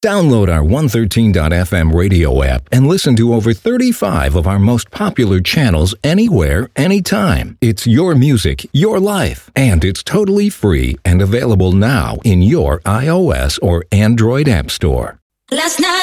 Download our 113.fm radio app and listen to over 35 of our most popular channels anywhere, anytime. It's your music, your life, and it's totally free and available now in your iOS or Android app store. Last night